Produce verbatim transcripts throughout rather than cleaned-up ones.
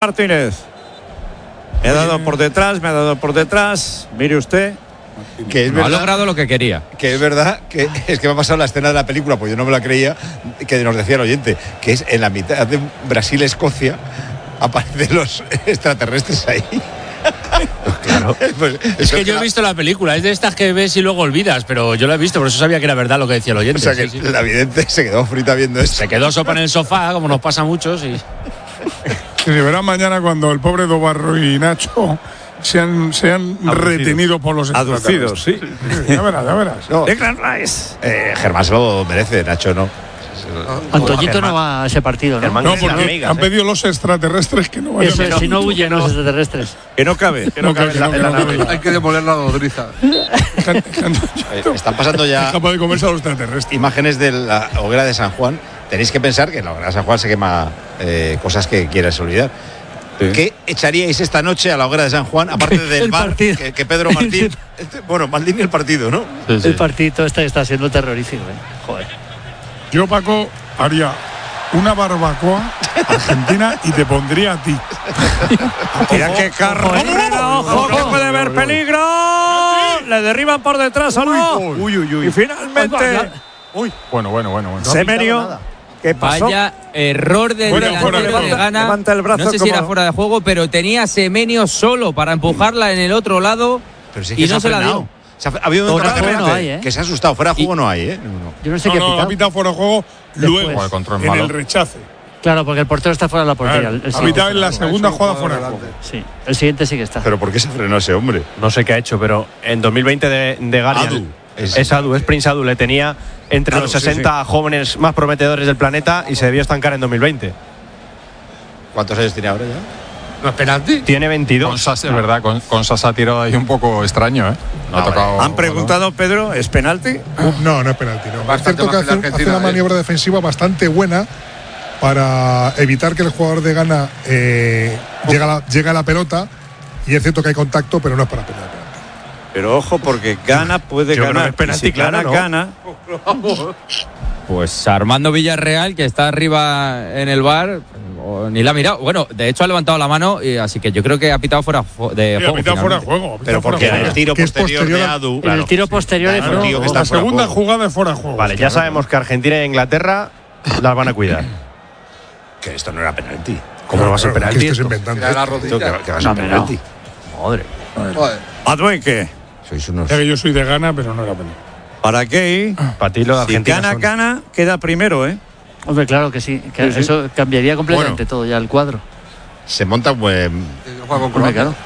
Martínez. Me ha dado por detrás, me ha dado por detrás. Mire usted. Que es no verdad, ha logrado lo que quería. Que es verdad, que es que me ha pasado la escena de la película, pues yo no me la creía, que nos decía el oyente, que es en la mitad de Brasil-Escocia, aparecen los extraterrestres ahí. Claro. Pues, es que yo he visto la película, es de estas que ves y luego olvidas, pero yo la he visto, por eso sabía que era verdad lo que decía el oyente. O sea que sí, sí. la vidente se quedó frita viendo esto. Se quedó sopa en el sofá, como nos pasa a muchos. Y... Que se verá mañana cuando el pobre Dobarro y Nacho sean, sean retenidos por los aducidos, sí. Ya verás, ya verás. No, Declan Rice. eh, Germán se lo merece, Nacho no. Antoñito no va a ese partido, ¿no? No, porque han pedido los extraterrestres que no vayan. Eso es, si no huyen los extraterrestres. Que no cabe. Que no, No cabe cabe, en la, no en la cabe. nave. Hay que demoler la nodriza. Eh, Están pasando ya Es capaz de comerse a los extraterrestres. imágenes de la hoguera de San Juan. Tenéis que pensar que en la hoguera de San Juan se quema eh, cosas que quieras olvidar. Sí. ¿Qué echaríais esta noche a la hoguera de San Juan, aparte del El bar partido. que, que Pedro Martín? Este, bueno, Maldini el partido, ¿no? Sí, sí. El partido este está siendo terrorífico, ¿eh? Joder. Yo, Paco, haría una barbacoa argentina y te pondría a ti. Mira qué carrera, ojo, que puede haber peligro. Le derriban por detrás o no. Uy, uy, uy. Y finalmente, Uy. Bueno, bueno, bueno. bueno. Semenyo. ¿Qué pasó? Vaya error del Fuera, fuera, delantero fuera. de Ghana. Levanta el brazo No sé si como- era fuera de juego, pero tenía a Semenyo solo para empujarla en el otro lado. Pero sí Y no ha se la frenado. dio. Se ha, ha habido un Fuera de momento juego no hay, ¿eh? que se ha asustado. Fuera de juego no hay, ¿eh? No, no. Yo no sé No, qué no, ha ha pitado. pitado fuera de juego Después. luego, control en malo. el rechace. Claro, porque el portero está fuera de la portería. Claro, El- el ha siguiente pitado en la está. segunda jugada fuera de juego. Sí, el siguiente sí que está. Pero ¿por qué se frenó ese hombre? No sé qué ha hecho, pero en dos mil veinte de, de Ghana Adu. es, es Adu, es Prince Adu, le tenía entre Adu, los sí, sesenta jóvenes más prometedores del planeta y se debió estancar en dos mil veinte. ¿Cuántos años tiene ahora ya? ¿No es penalti? Tiene veintidós. Con Sasa, es verdad, con, con Sasa ha tirado ahí un poco extraño, ¿eh? No ha Ah, tocado. Han preguntado, Pedro, ¿es penalti? No, no es penalti. No. Es Bastante cierto que más que hace, la hace Argentina, una ¿eh? maniobra defensiva bastante buena para evitar que el jugador de Ghana eh, llegue, a la, llegue a la pelota. Y es cierto que hay contacto, pero no es para penalti. Pero ojo, porque Ghana puede Yo creo ganar. que es penalti, Y si Ghana claro, ¿no? gana, Pues Armando Villarreal, que está arriba en el bar, o ni la ha mirado. Bueno, de hecho ha levantado la mano, y así que yo creo que ha pitado fuera fu- de Sí, ha juego. pitado fuera de finalmente. juego. ha pitado Pero fuera porque de en juego. el tiro Que es posterior de posterior a- Adu. En el tiro posterior es Claro, fuera de tío, que juego. está La fuera de segunda juego. jugada es fuera de juego. Vale, ya sabemos que Argentina e Inglaterra las van a cuidar. Que esto no era penalti. ¿Cómo no va a ser Claro, penalti? que esto es esto? inventando. Mira la Esto rodilla. que, que va a ser No, penalti. Madre. Joder. Adueque. Sois unos. Ya que yo soy de Ghana, pero no era penalti. ¿Para qué? Para ti lo de Si Argentina gana, son- gana, queda primero, ¿eh? Hombre, claro que sí. Que Sí, sí. Eso cambiaría completamente Bueno. todo ya el cuadro. Se monta un buen. Juega con Hombre, Croacia. claro.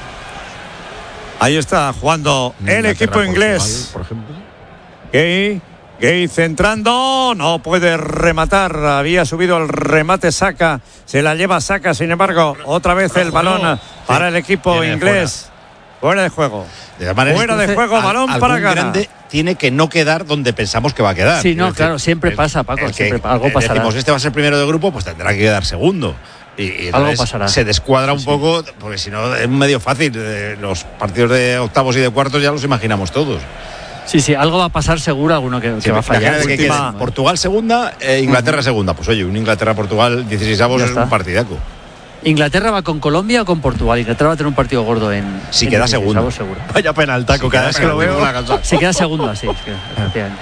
Ahí está jugando el equipo inglés. Por ejemplo. Gay, Gay centrando, no puede rematar, había subido el remate Saka, se la lleva Saka, sin embargo, otra vez el balón para el equipo Viene inglés. Fuera de juego. De todas maneras, Fuera de juego, al- balón algún para Ghana. grande tiene que no quedar donde pensamos que va a quedar. Sí, no, Quiero claro, decir, siempre el- pasa, Paco, el que, siempre pa- algo eh, pasará. Decimos, este va a ser primero de grupo, pues tendrá que quedar segundo. Y, y Algo entonces pasará. se descuadra un poco, porque si no es medio fácil. eh, Los partidos de octavos y de cuartos ya los imaginamos todos. Sí, sí, algo va a pasar seguro, alguno que, que Sí, va a fallar. imagínate que Última- quede Portugal segunda, eh, Inglaterra segunda. Pues oye, un Inglaterra-Portugal dieciséisavos Ya es está. un partidaco. ¿Inglaterra va con Colombia o con Portugal? Inglaterra va a tener un partido gordo en. Si en queda dieciséis, segundo. algo seguro. Vaya penaltaco, Sí, cada queda vez que lo segundo, veo. una cosa. Si queda segundo, así, es que, efectivamente.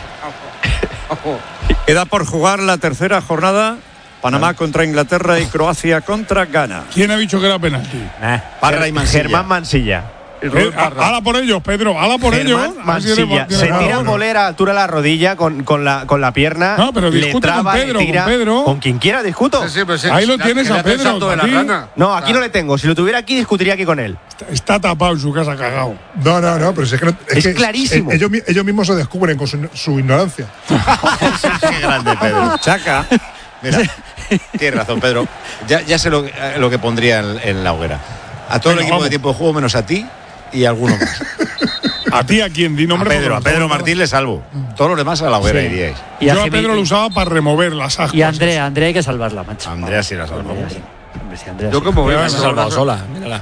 Queda por jugar la tercera jornada, Panamá contra Inglaterra y Croacia contra Ghana. ¿Quién ha dicho que era penalti? Parra y Mansilla. Germán Mansilla. Eh, a- ala por ellos, Pedro, ala por ellos. Germán A ver si eres- Mansilla. tienes Se nada, tira bueno. bolera a altura de la rodilla con, con, la, con la pierna. No, pero le discute con traba, Pedro, le tira. con Pedro. Con quien quiera discuto. Sí, sí, pero sí, Ahí lo la- tienes que a le hace el Pedro, salto de la aquí. rana. No, aquí no le tengo. Si lo tuviera aquí, discutiría aquí con él. Está, está tapado en su casa cagado. No, no, no, pero si es que. no- Es que clarísimo. Ellos, mi- ellos mismos se descubren con su, su ignorancia. Qué grande, Pedro. Chaca. Mira, tienes razón, Pedro. Ya, ya sé lo, que- eh, lo que pondría en, en la hoguera. A todo Venga, el equipo vamos. de tiempo de juego, menos a ti y a alguno más. A ti, a quien di A nombre. Pedro, a porque Pedro no- Martín le salvo. Todos los demás a la hoguera Sí. iríais. Y a, Yo a Jimmy- Pedro lo usaba para remover las ascuas. y a Andrea, Andrea hay que salvarla, macho. Andrea sí la salvamos. Andrea sí. Hombre, sí, Andrea Yo sí. como veo. Pero que se no ha Salvado la- sola, mírala.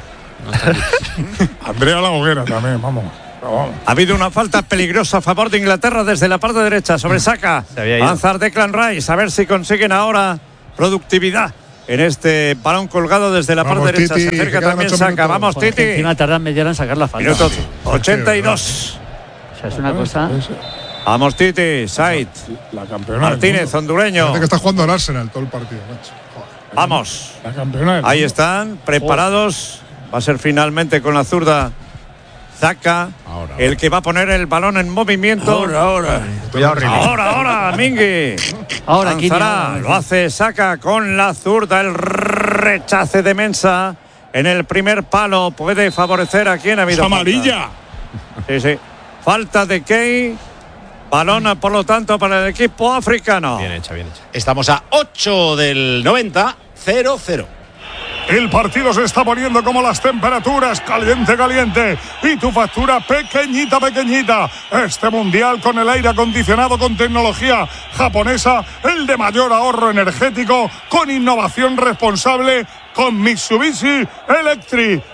Andrea la hoguera también, vamos. Pero vamos. Ha habido una falta peligrosa a favor de Inglaterra desde la parte derecha sobre Saka. Se había ido. Avanzar Declan Rice, a ver si consiguen ahora productividad en este balón colgado desde la Vamos, parte derecha. Titi, Se acerca que quedan también ocho Saka. minutos. Vamos, Joder, Titi. encima tardan media hora en sacar la falta. Minuto Sí, ochenta y sí, dos. O sea, es una cosa. Vamos, Titi. Said. La campeona. Martínez, hondureño. Parece que está jugando al Arsenal todo el partido, macho. Joder. Vamos. La campeona. del Ahí mundo. están, preparados. Va a ser finalmente con la zurda Saka, Ahora, el que va a poner el balón en movimiento. Ahora, ahora. Cuidado, Rini. Ahora, ahora, Mingui. Ahora, Kini, Lanzará, ahora. lo hace Saka con la zurda, el rechace de Mensah en el primer palo. Puede favorecer a quien ha habido. Es amarilla. falta. Sí, sí. Falta de Key. Balón, por lo tanto, para el equipo africano. Bien hecha, bien hecha. Estamos a ocho del noventa, cero cero. El partido se está poniendo como las temperaturas, caliente, caliente. Y tu factura pequeñita, pequeñita. Este mundial con el aire acondicionado con tecnología japonesa, el de mayor ahorro energético, con innovación responsable, con Mitsubishi Electric.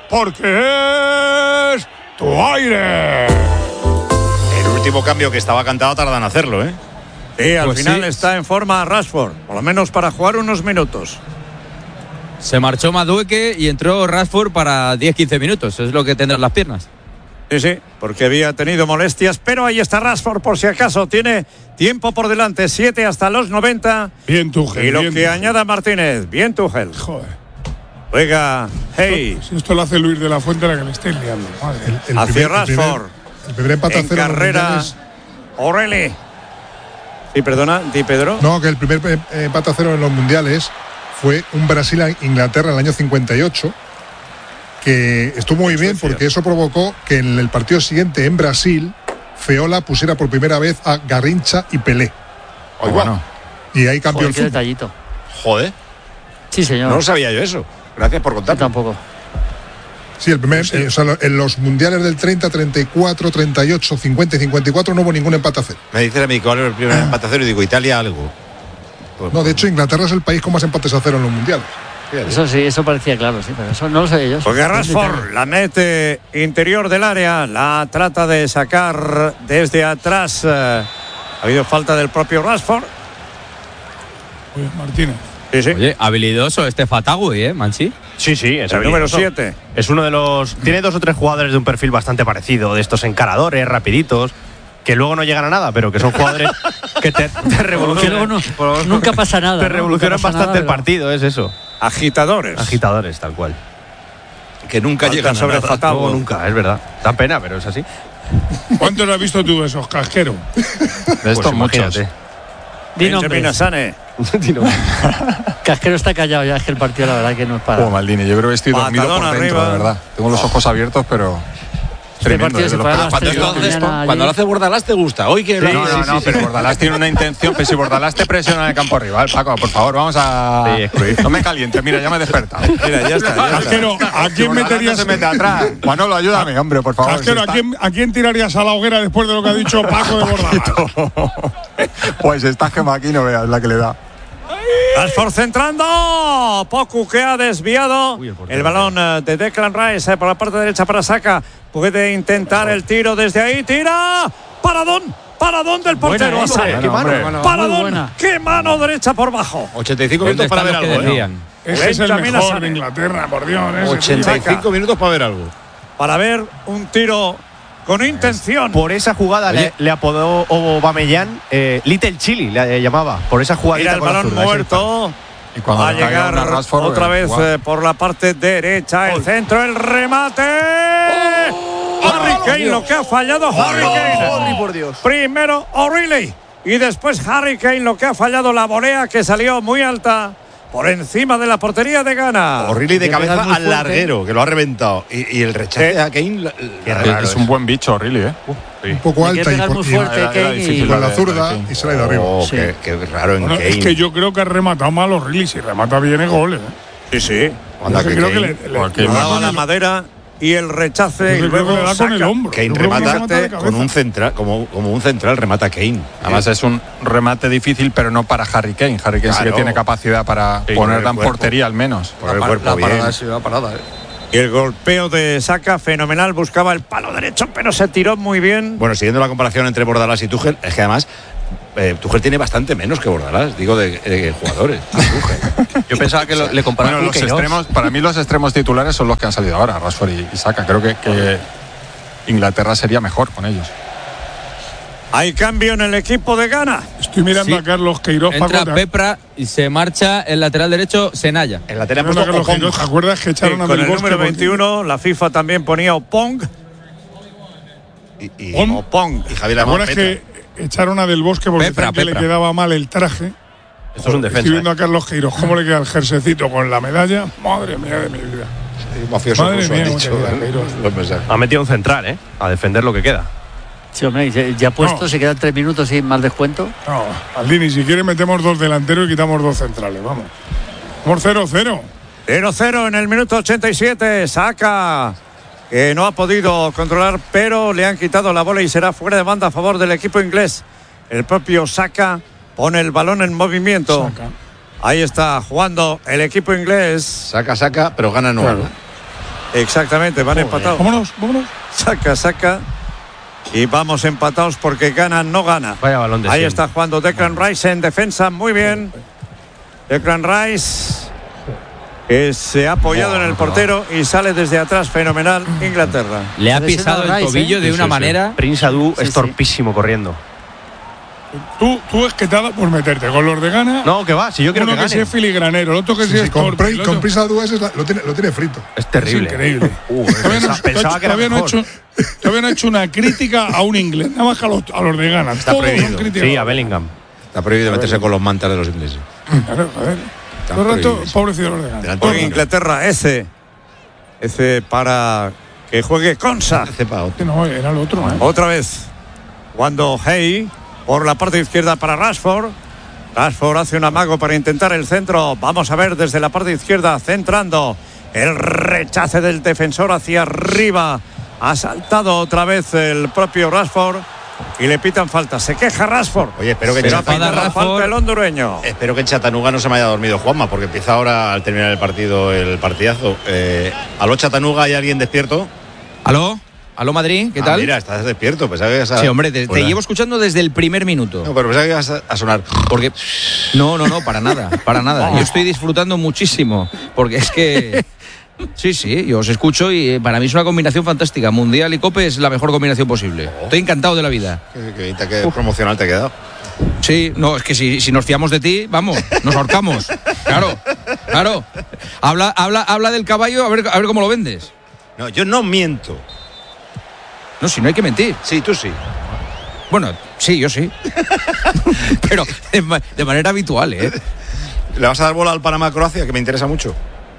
Porque es tu aire. El último cambio que estaba cantado tardan en hacerlo, ¿eh? Sí, al Pues final sí. está en forma Rashford, por lo menos para jugar unos minutos. Se marchó Madueke y entró Rashford para diez quince minutos. Es lo que tendrán las piernas. Sí, sí, porque había tenido molestias, pero ahí está Rashford por si acaso. Tiene tiempo por delante, siete hasta los noventa. Bien, Tuchel. Y lo bien, que Tuchel. añada Martínez, bien Tuchel. Joder. Juega, hey, Si esto lo hace Luis de la Fuente, la que le estáis liando. Madre. El, el hacia primer- el primer- Rashford. El primer empate a En cero en los carrera, mundiales. O'Reilly. Sí, perdona, Di Pedro. No, que el primer eh, empate a cero en los mundiales fue un Brasil-Inglaterra en el año cincuenta y ocho, que estuvo muy bien porque eso provocó que en el partido siguiente en Brasil Feola pusiera por primera vez a Garrincha y Pelé. Pues bueno. Y ahí cambió Joder, el qué fútbol. detallito. Joder, Sí, señor. no lo sabía yo eso. Gracias por Yo contarlo. tampoco. Sí, el primer, eh, o sea, lo- en los mundiales del treinta, treinta y cuatro, treinta y ocho, cincuenta y cincuenta y cuatro no hubo ningún empate a cero. Me dice a mí cuál era el primer empate a cero y digo, Italia algo. Pues, No, de hecho Inglaterra es el país con más empates a cero en los mundiales. fíjate. Eso sí, eso parecía claro, sí, pero eso no lo sabía yo. Porque Es un Rashford detalle. la mete interior del área, la trata de sacar desde atrás. eh, ha habido falta del propio Rashford. Oye, Martínez. Sí, sí. Oye, habilidoso este Fatagui, ¿eh, Manchi? Sí, sí, es el número habilidoso. siete. Es uno de los. Tiene dos o tres jugadores de un perfil bastante parecido, de estos encaradores, rapiditos, que luego no llegan a nada, pero que son jugadores que te, te Que revolucionan. luego no- nunca pasa nada. Te ¿no? revolucionan Nunca pasa bastante el nada, partido, es eso. Agitadores. Agitadores, tal cual. Que nunca Falta llegan sobre a nada. Fatagui. Luego nunca, es verdad. Da pena, pero es así. ¿Cuántos has visto tú de esos casqueros? De estos muchos. imagínate. Di Benjamin nombres. Asane. Casquero está callado ya, es que el partido la verdad que no es para. Oh, Maldini, yo creo que estoy dormido Patadón por dentro, arriba. de verdad. Tengo los ojos abiertos, pero Este tremendo. partido desde se los fue a las primeros tres de la partidos. Entonces, mañana cuando lo allí. hace Bordalás te gusta. Hoy que No, no, no, pero Bordalás tiene una intención. Pero si Bordalás te presiona en el campo rival, Paco, por favor, vamos a. Sí, es Cruyff. No me calientes, mira, ya me he despertado. Mira, ya está. Ya está. Casquero, ¿a Si quién Bordalás no meterías? se mete atrás. Manolo, ayúdame, hombre, por favor. Casquero, si ¿a está- quién, ¿a quién tirarías a la hoguera después de lo que ha dicho Paco de Bordalás? Pues está Gema aquí, no veas la que le da. Rashford centrando. Poku que ha desviado. Uy, el portero. el balón eh, de Declan Rice eh, por la parte derecha para Saka. Puede intentar el tiro desde ahí. Tira. Paradón. Paradón del portero. Buena, a Saka. eh. Qué mano, hombre. mano. Muy Paradón. buena. Qué mano derecha por bajo. ochenta y cinco ¿Dónde minutos para ver están los algo. que ¿eh? desvían? Ese es el Benjamin mejor Asane. de Inglaterra, por Dios. ese ochenta y tío. cinco minutos para ver algo. Para ver un tiro con intención. Por esa jugada le, le apodó Aubameyang eh, Little Chili, le llamaba. Por esa jugadita Mira el con la balón zurda, ese muerto. Y cuando Va a le caiga llegar una Rashford, otra eh, vez igual. eh, por la parte derecha. El centro, el remate. Harry Kane, lo que ha fallado Harry Kane. por Dios. Primero O'Reilly y después Harry Kane, lo que ha fallado la volea que salió muy alta por encima de la portería de Ghana. O'Reilly de Hay que pegar cabeza muy al fuerte. larguero, que lo ha reventado. Y, y el rechace Sí. a Kane. la- Qué la- raro Es un buen bicho, really, ¿eh? Un poco Hay que alta y, pegar por- muy y- fuerte, era- era Kane, difícil, y- con la de- zurda de- y se la ha ido arriba. Oh, Sí. qué, qué raro en Bueno, Kane. es que yo creo que ha rematado mal O'Reilly. Si remata bien es gol. ¿eh? Sí, sí. Anda, Yo que creo que Kane- le, le- Porque le da Daba con la el- madera y el rechace. Y yo creo que luego le da con el saca. hombro. Kane Yo creo que remata de con cabeza. un central, como, como un central remata Kane. Además es un remate difícil, pero no para Harry Kane. Harry Kane sí que Claro. tiene capacidad para Sí, ponerla por el en cuerpo. portería al menos. Por el cuerpo bien. Y el golpeo de Saka, fenomenal. Buscaba el palo derecho, pero se tiró muy bien. Bueno, siguiendo la comparación entre Bordalás y Tuchel, es que además eh, Tuchel tiene bastante menos que Bordalás, digo, de, de jugadores. Yo pensaba que lo, le comparaban Bueno, con los Queiroz. extremos, para mí los extremos titulares son los que han salido ahora, Rashford y, y Saka. Creo que, que Inglaterra sería mejor con ellos. Hay cambio en el equipo de Ghana. Estoy mirando Sí. a Carlos Queiroz. Entra Paco, Pepra y se marcha el lateral derecho Senaya. En la tele han mirando a puesto Carlos Queiroz. Opong. ¿Te acuerdas que Sí, echaron a con Del el Bosque? número porque- veintiuno, la FIFA también ponía Opong. Y, y, Pon- Opong. y Javier ¿Te Lamont acuerdas Petra. que echaron a Del Bosque porque Pepra, decían que Pepra. le quedaba mal el traje? Esto es un Estoy defensa. viendo ¿eh? a Carlos Queiroz cómo le queda el jersecito con la medalla. Madre mía de mi vida. Un mafioso Madre ruso, mía, han cómo dicho te queda, ¿eh? Queiroz. los mensajes. Ha metido un central, ¿eh? A defender lo que queda. Sí, hombre, ya, ya puesto, No. se quedan tres minutos sin más descuento. No, Aldini, si quiere metemos dos delanteros y quitamos dos centrales. Vamos. Vamos cero cero. cero cero en el minuto ochenta y siete. Saka, que no ha podido controlar, pero le han quitado la bola y será fuera de banda a favor del equipo inglés. El propio Saka pone el balón en movimiento. Saka. Ahí está jugando el equipo inglés. Saca, saca, pero gana no Claro. gana. Exactamente, van empatados. Vámonos, vámonos. Saca, saca. Y vamos empatados porque gana, no gana. Vaya balón de Ahí cien. está jugando Declan Rice en defensa, muy bien. Declan Rice, que se ha apoyado en el portero y sale desde atrás, fenomenal, Inglaterra. Le ha Se lesiona pisado el Rice, tobillo ¿eh? de Sí, una sí, sí. manera. Prince Adu Sí, es sí. torpísimo corriendo. Tú, tú es que te ha dado por meterte con los de Ghana. No, que va, si yo quiero Uno que que, gane. sea filigranero, el otro que Sí, sea sí, con, escorpio, Pri- el con otro- Prisa Dúa ese la- lo tiene, lo tiene frito. Es Es terrible. increíble. Uh, Todavía no, pensa- pensaba que era todavía no ha mejor. hecho, todavía no ha hecho una crítica a un inglés, nada más que a los, a los de Ghana. Está Todos prohibido. son críticas. Sí, a Bellingham. Está prohibido meterse con los mantas de los ingleses. Claro, joder. Está Todo el rato, prohibido. pobrecito los de Ghana. Delante Por de Inglaterra, ese. Ese para que juegue Konsa. Cepa otro. No, era el otro, ¿eh? Otra vez. Cuando Hey por la parte izquierda para Rashford. Rashford hace un amago para intentar el centro. Vamos a ver desde la parte izquierda, centrando. El rechace del defensor hacia arriba. Ha saltado otra vez el propio Rashford y le pitan falta. Se queja Rashford. Oye, espero que Pero Chata- ha pitado Rashford. falta el hondureño. Espero que en Chattanooga no se me haya dormido Juanma, porque empieza ahora al terminar el partido, el partidazo. Eh, ¿Aló Chattanooga? ¿Hay alguien despierto? ¿Aló? ¿Aló Madrid? ¿Qué Ah, tal? mira, estás despierto. Pensaba que ibas a... Sí, hombre, te, te Hola. llevo escuchando desde el primer minuto. No, pero pensaba que ibas a, a sonar. Porque. No, no, no, para nada, para nada. Yo estoy disfrutando muchísimo. Porque es que. Sí, sí, yo os escucho y para mí es una combinación fantástica. Mundial y Cope es la mejor combinación posible. Estoy encantado de la vida. Qué, qué, qué, qué promocional te ha quedado. Sí, no, es que si, si nos fiamos de ti, vamos, nos ahorcamos. Claro, claro. Habla, habla, habla del caballo, a ver, a ver cómo lo vendes. No, yo no miento. No, si no hay que mentir. Sí, tú sí. Bueno, sí, yo sí. Pero de, ma- de manera habitual, ¿eh? ¿Le vas a dar bola al Panamá-Croacia, que me interesa mucho?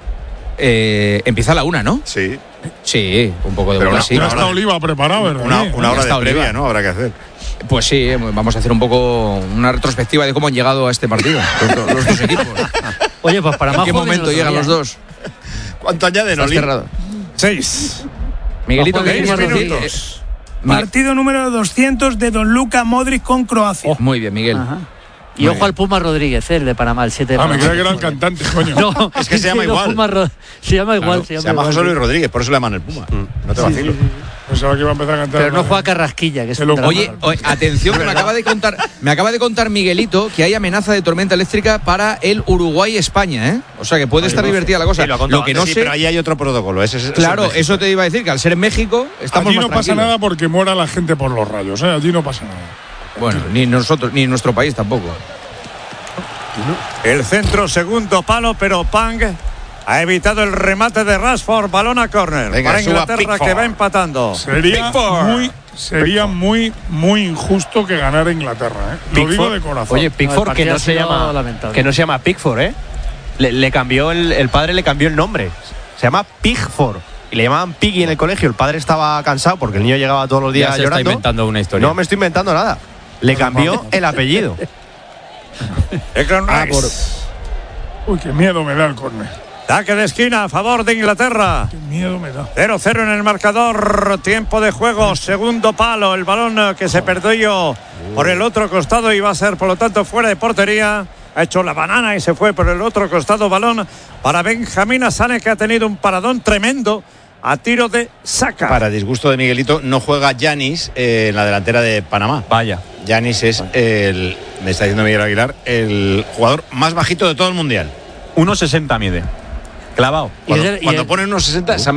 Eh, empieza a la una, ¿no? Sí. Sí, un poco de Pero bola, una- sí. Ya una está Oliva preparado, ¿verdad? Una, Sí. una hora está de previa, Oliva. ¿no? Habrá que hacer. Pues sí, eh, vamos a hacer un poco una retrospectiva de cómo han llegado a este partido los, do- los dos equipos. Oye, pues para ¿En más qué jóvenes momento el otro llegan día, los ¿eh? dos? ¿Cuánto añaden, Estás Oli? cerrado. Seis. Miguelito, Ojo, ¿qué seis quieres decir? minutos. Eh, Mi- Partido número doscientos de Don Luka Modric con Croacia. Muy bien, Miguel. Ajá. Y ojo al Puma Rodríguez, eh, el de Panamá, el siete de Ah, me Panamá. creía que era el cantante, coño. No, Es que se llama no, igual. Puma Ro- se llama igual, se llama, Se llama igual. José Luis Rodríguez, por eso le llaman el Puma. No te vacilo. Pensaba que iba a empezar a cantar. Pero no una- juega Carrasquilla, que es Se un lo- drama. Oye, oye, atención, que me acaba de contar, me acaba de contar Miguelito que hay amenaza de tormenta eléctrica para el Uruguay-España, ¿eh? O sea que puede estar divertida la cosa. Sí, lo ha contado Lo que antes, no Sí, sé, pero ahí hay otro protocolo. Ese, es- eso claro, es México. eso te iba a decir, que al ser en México estamos Allí más no pasa tranquilos. nada porque muera la gente por los rayos, ¿eh? Allí no pasa nada. Bueno, ni nosotros, ni nuestro país tampoco. El centro, segundo palo, pero Pang ha evitado el remate de Rashford. Balón a córner Venga, para suba Inglaterra, Pickford. que va empatando. Sería Pickford. muy, sería muy, muy injusto que ganara Inglaterra, ¿eh? Lo digo de corazón. Oye, Pickford, No, el que partido no ha se sido llama lamentable. que no se llama Pickford, ¿eh? Le, le cambió el, el padre le cambió el nombre. Se llama Pigford. Y le llamaban Piggy en el colegio. El padre estaba cansado porque el niño llegaba todos los días Ya se está llorando. inventando una historia. No me estoy inventando nada. Le cambió el apellido. Declan Ah, Rice. Uy, qué miedo me da el córner. Saque de esquina a favor de Inglaterra. Qué miedo me da. cero cero en el marcador, tiempo de juego, segundo palo, el balón eh, que se perdió por el otro costado y va a ser por lo tanto fuera de portería. Ha hecho la banana y se fue por el otro costado, balón para Benjamín Asane, que ha tenido un paradón tremendo a tiro de saca. Para disgusto de Miguelito, no juega Yanis eh, en la delantera de Panamá. Vaya. Yanis es el, me está diciendo Miguel Aguilar, el jugador más bajito de todo el mundial. uno sesenta mide. Clavado. Cuando, Y el- y cuando el- pone unos sesenta, se ha